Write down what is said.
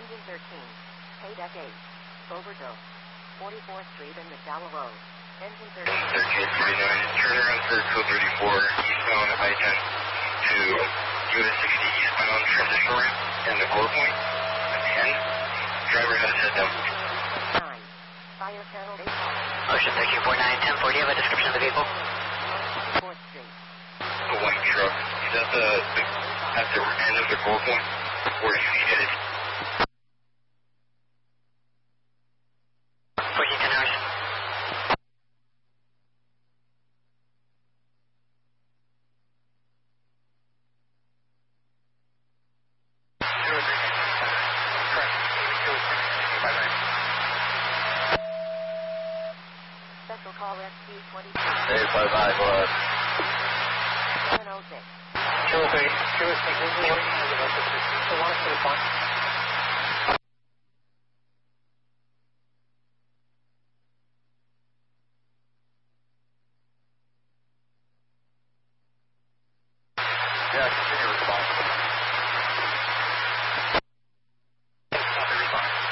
Engine 13. Paydeck 8. Overdose. 44th Street and McDowell Road. Engine 13. 1339, turn around for code 34, eastbound I-10 to US 60 eastbound transition ramp and the core point at 10. Driver has head down. Fire channel 8. Ocean 1349, 1040, do you have a description of the vehicle? 4th Street. A white truck. Is that at the end of the core point? Where is he headed? Pushing 10 hours. Special call SQ 22. Hey, 55, 706. Kilo 30. Kilo 6. So long as it's fine. yeah, continue response.